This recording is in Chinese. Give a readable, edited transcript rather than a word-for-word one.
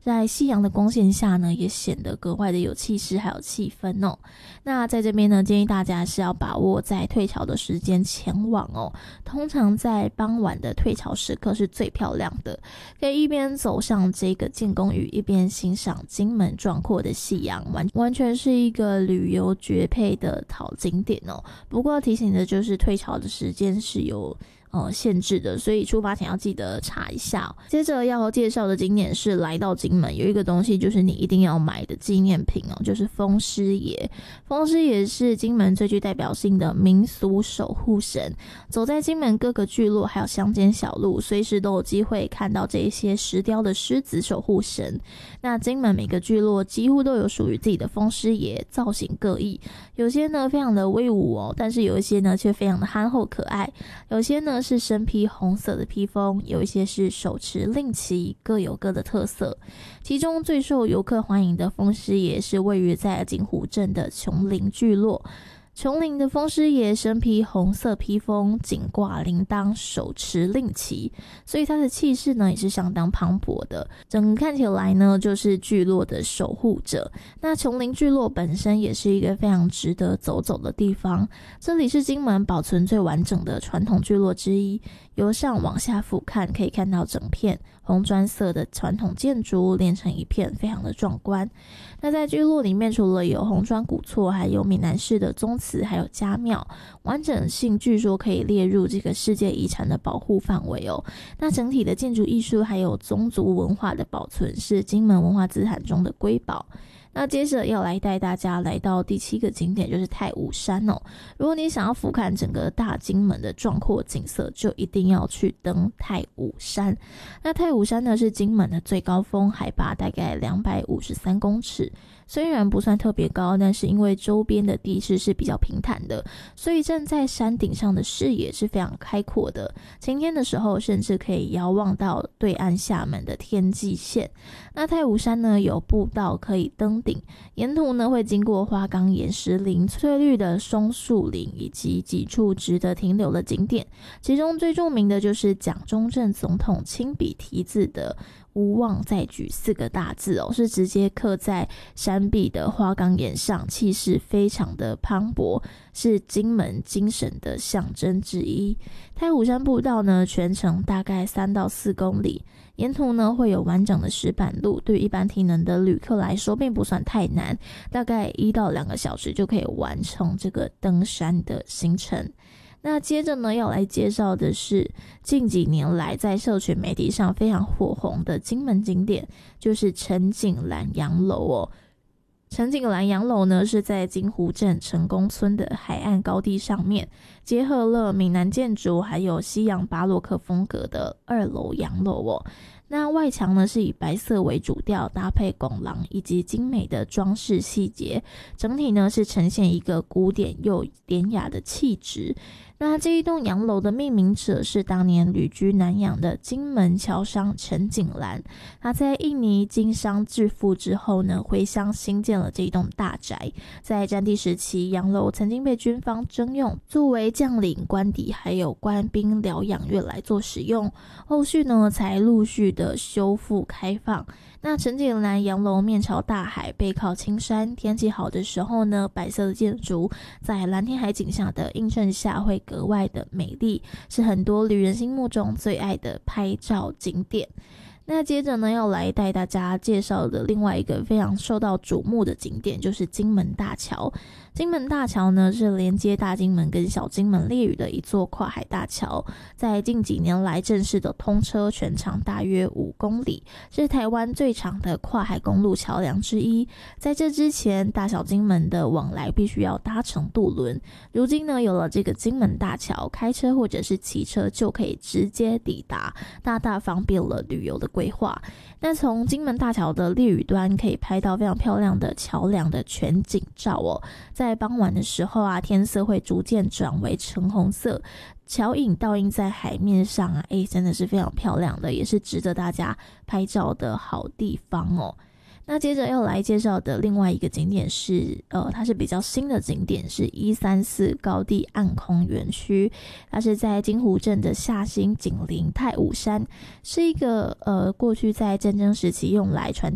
在夕阳的光线下呢，也显得格外的有气势还有气氛哦。那在这边呢，建议大家是要把握在退潮的时间前往哦。通常在傍晚的退潮时刻是最漂亮的，可以一边走上这个建功屿，一边欣赏金门壮阔的夕阳，完全是一个旅游绝配的好景点哦。不过要提醒的就是退潮的时间是有限制的，所以出发前要记得查一下哦。接着要介绍的景点是来到金门有一个东西就是你一定要买的纪念品哦，就是风师爷。风师爷是金门最具代表性的民俗守护神，走在金门各个聚落还有乡间小路，随时都有机会看到这些石雕的狮子守护神。那金门每个聚落几乎都有属于自己的风师爷，造型各异，有些呢非常的威武哦，但是有一些呢却非常的憨厚可爱，有些呢是身披红色的披风，有一些是手持令旗，各有各的特色。其中最受游客欢迎的风师爷是位于在金湖镇的琼林聚落。琼林的风师爷身披红色披风，颈挂铃铛，手持令旗，所以他的气势呢也是相当磅礴的。整个看起来呢就是聚落的守护者。那琼林聚落本身也是一个非常值得走走的地方，这里是金门保存最完整的传统聚落之一。由上往下俯瞰，可以看到整片红砖色的传统建筑连成一片，非常的壮观。那在聚落里面，除了有红砖古厝，还有闽南式的宗祠，还有家庙，完整性据说可以列入这个世界遗产的保护范围哦。那整体的建筑艺术还有宗族文化的保存是金门文化资产中的瑰宝。那接着要来带大家来到第7个景点，就是太武山哦。如果你想要俯瞰整个大金门的壮阔景色，就一定要去登太武山。那太武山呢是金门的最高峰，海拔大概253公尺。虽然不算特别高，但是因为周边的地势是比较平坦的，所以站在山顶上的视野是非常开阔的。晴天的时候甚至可以遥望到对岸厦门的天际线。那太武山呢有步道可以登顶，沿途呢会经过花岗岩石林、翠绿的松树林以及几处值得停留的景点，其中最著名的就是蒋中正总统亲笔题字的无望再举4个大字哦，是直接刻在山壁的花岗岩上，气势非常的磅礴，是金门精神的象征之一。太武山步道呢全程大概3到4公里，沿途呢会有完整的石板路，对于一般体能的旅客来说并不算太难，大概1到2个小时就可以完成这个登山的行程。那接着呢要来介绍的是近几年来在社群媒体上非常火红的金门景点，就是陈景兰洋楼哦。陈景兰洋楼呢是在金湖镇成功村的海岸高地上面，结合了闽南建筑还有西洋巴洛克风格的2楼洋楼哦。那外墙呢是以白色为主调，搭配拱廊以及精美的装饰细节，整体呢是呈现一个古典又典雅的气质。那这一栋洋楼的命名者是当年旅居南洋的金门侨商陈景兰，他在印尼经商致富之后呢，回乡新建了这一栋大宅。在战地时期，洋楼曾经被军方征用，作为将领、官邸还有官兵疗养院来做使用，后续呢才陆续的修复开放。那陈景兰洋楼面朝大海，背靠青山，天气好的时候呢，白色的建筑在蓝天海景下的映衬下会格外的美丽，是很多旅人心目中最爱的拍照景点。那接着呢要来带大家介绍的另外一个非常受到瞩目的景点，就是金门大桥。金门大桥呢是连接大金门跟小金门烈屿的一座跨海大桥，在近几年来正式的通车，全长大约5公里，是台湾最长的跨海公路桥梁之一。在这之前，大小金门的往来必须要搭乘渡轮，如今呢有了这个金门大桥，开车或者是骑车就可以直接抵达，大大方便了旅游的规划。那从金门大桥的烈屿端可以拍到非常漂亮的桥梁的全景照哦。在傍晚的时候啊，天色会逐渐转为橙红色，桥影倒映在海面上啊，真的是非常漂亮的，也是值得大家拍照的好地方哦。那接着要来介绍的另外一个景点是它是比较新的景点，是134高地暗空园区。它是在金湖镇的下新紧邻太武山，是一个过去在战争时期用来传